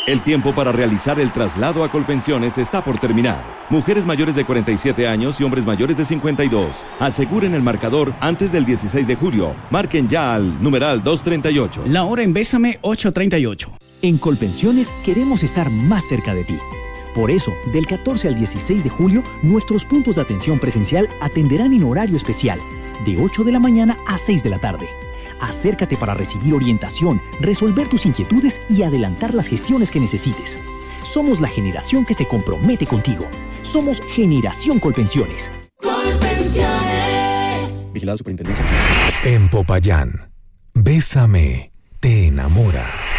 El tiempo para realizar el traslado a Colpensiones está por terminar. Mujeres mayores de 47 años y hombres mayores de 52. Aseguren el marcador antes del 16 de julio. Marquen ya al numeral 238. La hora en Bésame, 8:38. En Colpensiones queremos estar más cerca de ti. Por eso, del 14 al 16 de julio, nuestros puntos de atención presencial atenderán en horario especial, de 8 de la mañana a 6 de la tarde. Acércate para recibir orientación, resolver tus inquietudes y adelantar las gestiones que necesites. Somos la generación que se compromete contigo. Somos Generación Colpensiones. Colpensiones. Vigilado Superintendencia. En Popayán, Bésame te enamora.